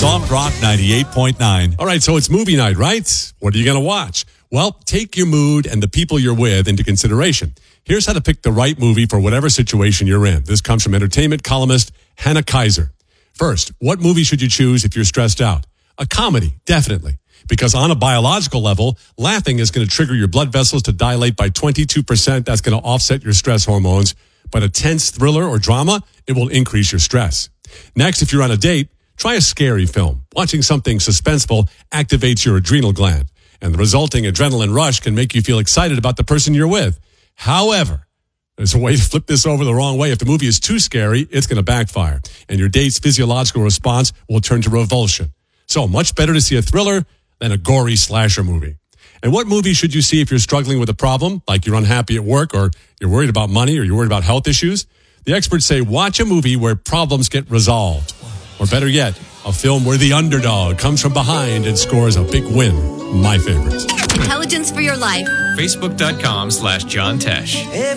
Soft Rock 98.9. All right, so it's movie night, right? What are you going to watch? Well, take your mood and the people you're with into consideration. Here's how to pick the right movie for whatever situation you're in. This comes from entertainment columnist Hannah Kaiser. First, what movie should you choose if you're stressed out? A comedy, definitely. Because on a biological level, laughing is going to trigger your blood vessels to dilate by 22%. That's going to offset your stress hormones. But a tense thriller or drama, it will increase your stress. Next, if you're on a date, try a scary film. Watching something suspenseful activates your adrenal gland, and the resulting adrenaline rush can make you feel excited about the person you're with. However, there's a way to flip this over the wrong way. If the movie is too scary, it's going to backfire, and your date's physiological response will turn to revulsion. So much better to see a thriller than a gory slasher movie. And what movie should you see if you're struggling with a problem, like you're unhappy at work, or you're worried about money, or you're worried about health issues? The experts say watch a movie where problems get resolved. Or better yet, a film where the underdog comes from behind and scores a big win. My favorite. Intelligence for your life. Facebook.com/John Tesh.